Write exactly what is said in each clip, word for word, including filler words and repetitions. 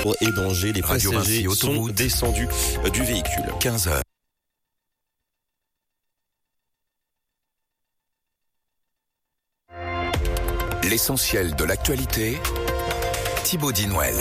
et danger. Les Radio passagers Vinci, sont autoroute. descendus du véhicule. quinze heures. L'essentiel de l'actualité, Thibaut Dinouel.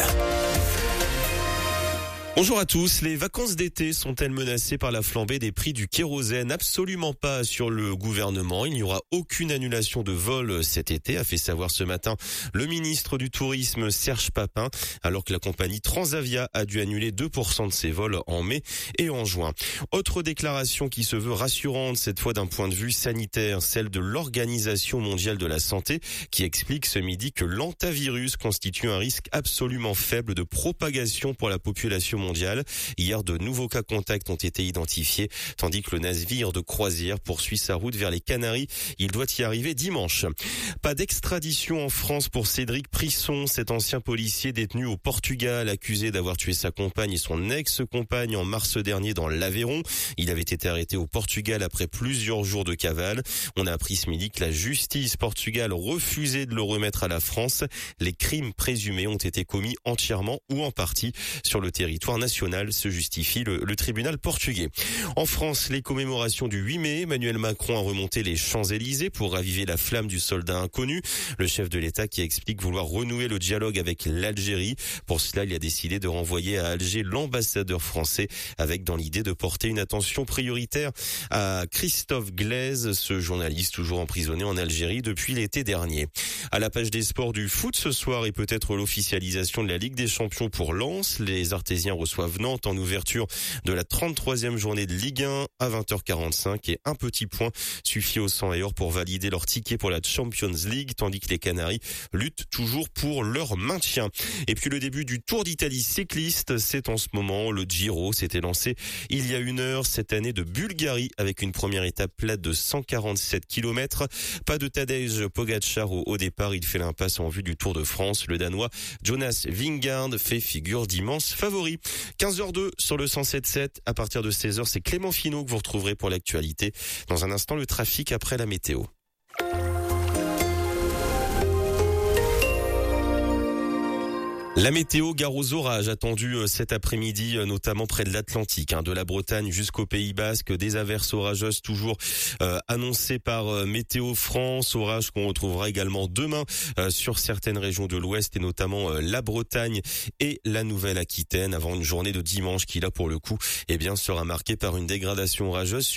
Bonjour à tous. Les vacances d'été sont-elles menacées par la flambée des prix du kérosène? Absolument pas sur le gouvernement. Il n'y aura aucune annulation de vol cet été, a fait savoir ce matin le ministre du Tourisme Serge Papin, alors que la compagnie Transavia a dû annuler deux pour cent de ses vols en mai et en juin. Autre déclaration qui se veut rassurante, cette fois d'un point de vue sanitaire, celle de l'Organisation mondiale de la santé, qui explique ce midi que l'hantavirus constitue un risque absolument faible de propagation pour la population mondiale. Hier, de nouveaux cas contacts ont été identifiés, tandis que le navire de croisière poursuit sa route vers les Canaries. Il doit y arriver dimanche. Pas d'extradition en France pour Cédric Prisson, cet ancien policier détenu au Portugal, accusé d'avoir tué sa compagne et son ex-compagne en mars dernier dans l'Aveyron. Il avait été arrêté au Portugal après plusieurs jours de cavale. On a appris ce midi que la justice portugale refusait de le remettre à la France. Les crimes présumés ont été commis entièrement ou en partie sur le territoire national, se justifie le, le tribunal portugais. En France, les commémorations du huit mai, Emmanuel Macron a remonté les Champs-Élysées pour raviver la flamme du soldat inconnu. Le chef de l'État qui explique vouloir renouer le dialogue avec l'Algérie. Pour cela, il a décidé de renvoyer à Alger l'ambassadeur français, avec dans l'idée de porter une attention prioritaire à Christophe Glaise, ce journaliste toujours emprisonné en Algérie depuis l'été dernier. À la page des sports du foot ce soir et peut-être l'officialisation de la Ligue des Champions pour Lens. Les Artésiens reçoivent Nantes en ouverture de la trente-troisième journée de Ligue un à vingt heures quarante-cinq et un petit point suffit au sang et or pour valider leur ticket pour la Champions League, tandis que les Canaries luttent toujours pour leur maintien. Et puis le début du Tour d'Italie cycliste, c'est en ce moment. Le Giro s'était lancé il y a une heure cette année de Bulgarie avec une première étape plate de cent quarante-sept kilomètres. Pas de Tadej Pogačar au, au départ, il fait l'impasse en vue du Tour de France. Le Danois Jonas Vingegaard fait figure d'immense favori. quinze heures deux sur le cent sept sept. À partir de seize heures, c'est Clément Finot que vous retrouverez pour l'actualité. Dans un instant, le trafic après la météo. La météo, gare aux orages attendus cet après-midi, notamment près de l'Atlantique, hein, de la Bretagne jusqu'au Pays Basque, des averses orageuses toujours euh, annoncées par euh, Météo France, orages qu'on retrouvera également demain euh, sur certaines régions de l'Ouest et notamment euh, la Bretagne et la Nouvelle-Aquitaine, avant une journée de dimanche qui là pour le coup, eh bien, sera marquée par une dégradation orageuse.